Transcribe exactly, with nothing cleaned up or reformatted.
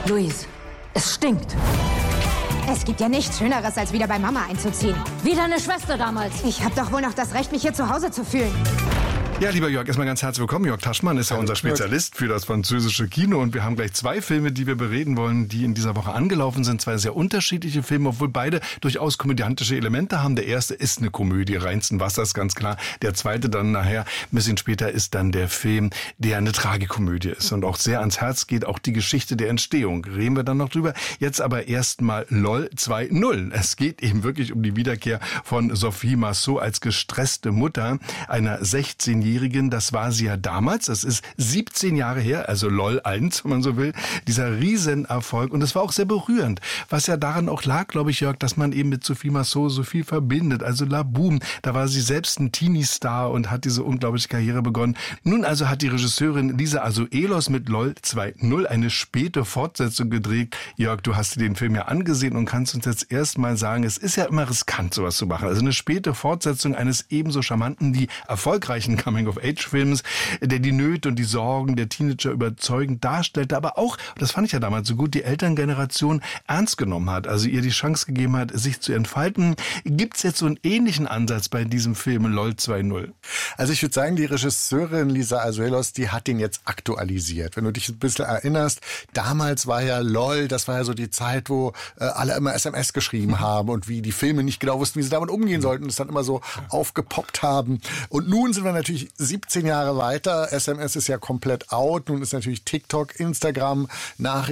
Luis, es stinkt. Es gibt ja nichts Schöneres, als wieder bei Mama einzuziehen. Wie deine Schwester damals. Ich habe doch wohl noch das Recht, mich hier zu Hause zu fühlen. Ja, lieber Jörg, erstmal ganz herzlich willkommen. Jörg Taschmann ist ja unser Spezialist für das französische Kino und wir haben gleich zwei Filme, die wir bereden wollen, die in dieser Woche angelaufen sind. Zwei sehr unterschiedliche Filme, obwohl beide durchaus komödiantische Elemente haben. Der erste ist eine Komödie reinsten Wassers, ganz klar. Der zweite dann nachher, ein bisschen später, ist dann der Film, der eine Tragikomödie ist und auch sehr ans Herz geht, auch die Geschichte der Entstehung. Reden wir dann noch drüber. Jetzt aber erstmal LOL zwei null. Es geht eben wirklich um die Wiederkehr von Sophie Marceau als gestresste Mutter einer sechzehnjährigen. Das war sie ja damals, das ist siebzehn Jahre her, also LOL eins, wenn man so will, dieser Riesenerfolg. Und es war auch sehr berührend, was ja daran auch lag, glaube ich, Jörg, dass man eben mit Sophie Marceau so viel verbindet. Also La Boom, da war sie selbst ein Teenie-Star und hat diese unglaubliche Karriere begonnen. Nun also hat die Regisseurin Lisa Azuelos mit LOL zwei null eine späte Fortsetzung gedreht. Jörg, du hast dir den Film ja angesehen und kannst uns jetzt erstmal sagen, es ist ja immer riskant, sowas zu machen. Also eine späte Fortsetzung eines ebenso charmanten wie erfolgreichen Coming-of-Age-Films, der die Nöte und die Sorgen der Teenager überzeugend darstellte, aber auch, das fand ich ja damals so gut, die Elterngeneration ernst genommen hat, also ihr die Chance gegeben hat, sich zu entfalten. Gibt es jetzt so einen ähnlichen Ansatz bei diesem Film LOL zwei null? Also ich würde sagen, die Regisseurin Lisa Azuelos, die hat den jetzt aktualisiert. Wenn du dich ein bisschen erinnerst, damals war ja LOL, das war ja so die Zeit, wo äh, alle immer S M S geschrieben haben und wie die Filme nicht genau wussten, wie sie damit umgehen sollten und es dann immer so aufgepoppt haben. Und nun sind wir natürlich siebzehn Jahre weiter. S M S ist ja komplett out. Nun ist natürlich TikTok, Instagram, Nachrichten